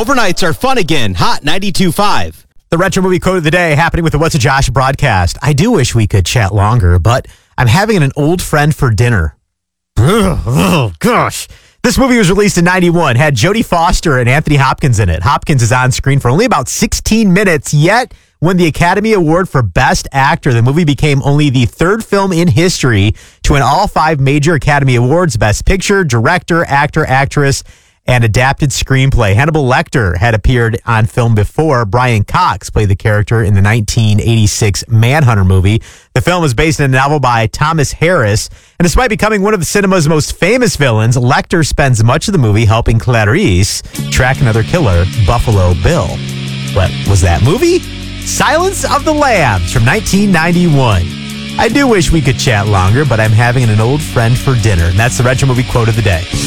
Overnights are fun again. Hot 92.5. The retro movie quote of the day happening with the What's a Josh broadcast. I do wish we could chat longer, but I'm having an old friend for dinner. Oh, gosh. This movie was released in 91, had Jodie Foster and Anthony Hopkins in it. Hopkins is on screen for only about 16 minutes, yet won the Academy Award for Best Actor. The movie became only the third film in history to win all 5 major Academy Awards: Best Picture, Director, Actor, Actress, and Adapted Screenplay. Hannibal Lecter had appeared on film before. Brian Cox played the character in the 1986 Manhunter movie. The film was based on a novel by Thomas Harris, and despite becoming one of the cinema's most famous villains, Lecter spends much of the movie helping Clarice track another killer, Buffalo Bill. What was that movie? Silence of the Lambs from 1991. I do wish we could chat longer, but I'm having an old friend for dinner, and that's the retro movie quote of the day.